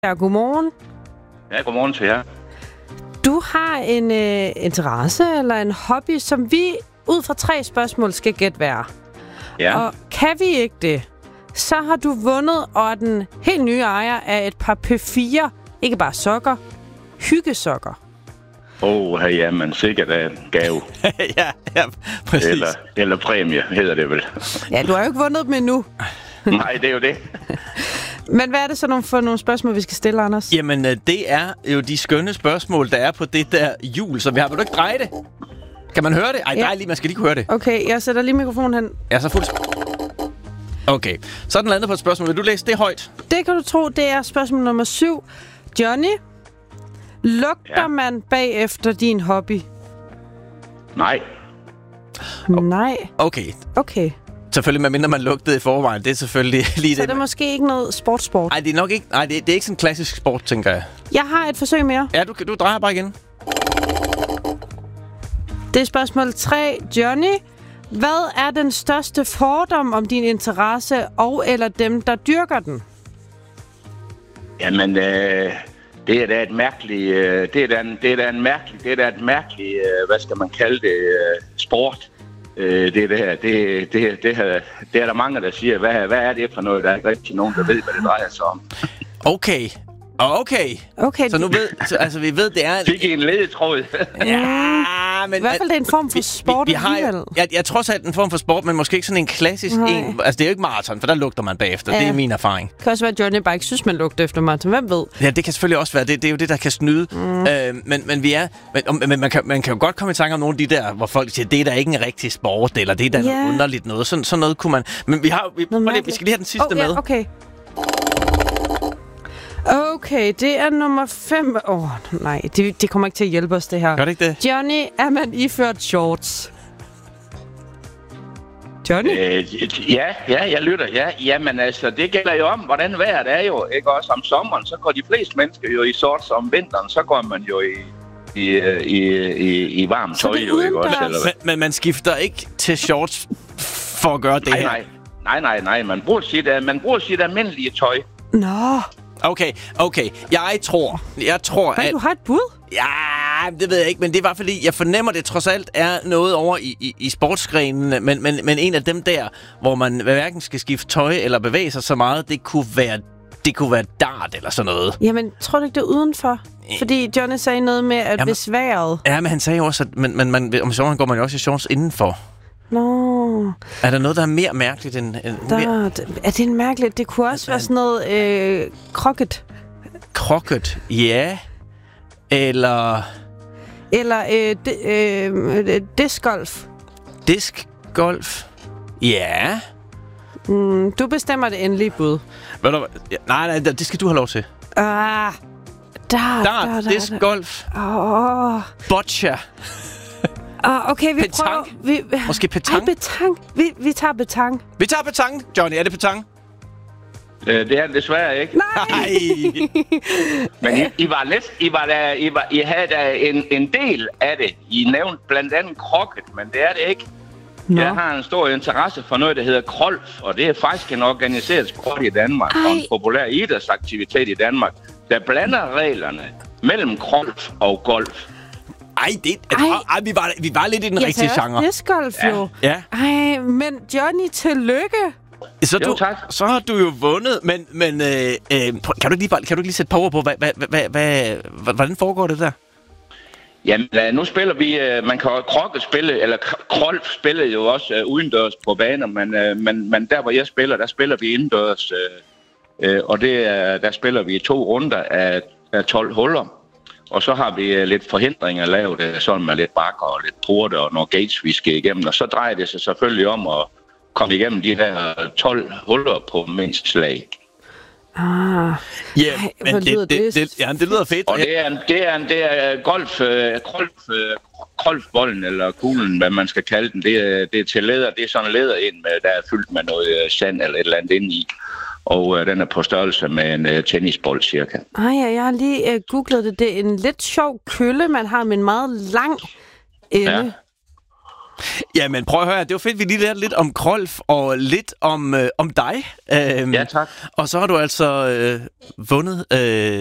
Ja, godmorgen. Ja, godmorgen til jer. Du har en interesse eller en hobby, som vi ud fra 3 spørgsmål skal gætte hver. Ja. Og kan vi ikke det, så har du vundet og er den helt nye ejer af et par P4, ikke bare sokker, hyggesokker. Jamen sikkert er en gave. ja, præcis. Eller præmie, hedder det vel. Ja, du har jo ikke vundet dem endnu. Nej, det er jo det. Men hvad er det så for nogle spørgsmål, vi skal stille, Anders? Jamen, det er jo de skønne spørgsmål, der er på det der hjul, som vi har. Vil du ikke dreje det? Kan man høre det? Ej, drej lige, man skal lige kunne høre det. Okay, jeg sætter lige mikrofonen hen. Ja, så fuldt. Okay, så er den landet på et spørgsmål. Vil du læse det højt? Det kan du tro, det er spørgsmål nummer 7. Johnny, lugter man bagefter din hobby? Nej. Nej. Okay. Selvfølgelig, medmindre man lugtede i forvejen. Det er selvfølgelig lige så det. Så det er måske ikke noget sport? Nej, det er nok ikke. Nej, det er ikke sådan en klassisk sport, tænker jeg. Jeg har et forsøg mere. Ja, du drejer bare igen. Det er spørgsmål 3. Johnny, hvad er den største fordom om din interesse og eller dem, der dyrker den? Jamen, det er da et mærkeligt, hvad skal man kalde det, sport. Det er der mange, der siger, hvad er det for noget? Der er ikke rigtig nogen, der ved, hvad det drejer sig om. Okay. Så nu ved, vi ved, det er... Fik I en ledetråd? Ja, men... I hvert fald det er en form for sport alligevel. Jeg tror så, at en form for sport, men måske ikke sådan en klassisk en. Altså, det er jo ikke maraton, for der lugter man bagefter. Ja. Det er min erfaring. Det kan også være, at Johnny bare ikke synes, man lugter efter maraton. Hvem ved? Ja, det kan selvfølgelig også være. Det er jo det, der kan snyde. Men vi er... Men man kan jo godt komme i tanke om nogle af de der, hvor folk siger, det er da ikke en rigtig sport, eller det er da noget underligt noget. Sådan noget kunne man... Men vi skal lige have den sidste med. Okay, det er nummer 5. Nej, det kommer ikke til at hjælpe os, det her. Gør det ikke det? Johnny, er man iført shorts? Johnny? Ja, jeg lytter. Ja, jamen altså, det gælder jo om, hvordan vejret er jo. Ikke også om sommeren, så går de fleste mennesker jo i shorts, og om vinteren, så går man jo i varmt tøj. Jo, ikke også? Men man skifter ikke til shorts for at gøre det her? Nej. Man bruger sit almindelige tøj. Nå. Okay. Jeg tror, at... Du har et bud? Ja, det ved jeg ikke, men det er bare fordi, jeg fornemmer, det trods alt er noget over i sportsgrenene, men en af dem der, hvor man hverken skal skifte tøj eller bevæge sig så meget, det kunne være dart eller sådan noget. Jamen, tror du ikke, det er udenfor? Fordi Johnny sagde noget med, at hvis vejret... Ja, men han sagde også, at om sommeren går man jo også i shorts indenfor. Nå. Er der noget, der er mere mærkeligt end mere? Er det mærkeligt? Det kunne også være sådan noget krokket. Krokket, ja. Eller diskgolf. Diskgolf, ja. Du bestemmer det endelige bud. Nej, det skal du have lov til. Dart, diskgolf. Boccia. Okay, vi prøver... Måske petanque? Petanque. Vi tager petanque. Vi tager petanque. Johnny, er det petanque? Det er det desværre ikke. Nej! Men I havde da en del af det. I nævnte blandt andet krokket, men det er det ikke. Nå. Jeg har en stor interesse for noget, der hedder krolf, og det er faktisk en organiseret sport i Danmark, og en populær idrætsaktivitet i Danmark, der blander reglerne mellem krolf og golf. Vi var lidt i den rigtige genre. Discgolf jo. Ja. Ej, men Johnny, tillykke. Så har du jo vundet, men kan du ikke lige sætte på ord på, hvordan foregår det der? Jamen, nu spiller vi, man kan krokket spille, eller krolf spille jo også udendørs på baner, men der hvor jeg spiller, der spiller vi indendørs, og der spiller vi 2 runder af 12 huller. Og så har vi lidt forhindringer lavet, sådan med lidt bakker og lidt porte og nogle gates, vi skal igennem. Og så drejer det sig selvfølgelig om at komme igennem de her 12 huller på mindst slag. Ja, men det lyder fedt. Og det er golfbolden, eller kuglen, hvad man skal kalde den. Det er til læder. Det er sådan læder ind, der er fyldt med noget sand eller et eller andet ind i. Og den er på størrelse med en tennisbold cirka. Jeg har lige googlet det. Det er en lidt sjov kølle, man har med en meget lang ende. Jamen, prøv at høre. Det var fedt, vi lige lærte lidt om Krolf og lidt om dig. Ja, tak. Og så har du altså vundet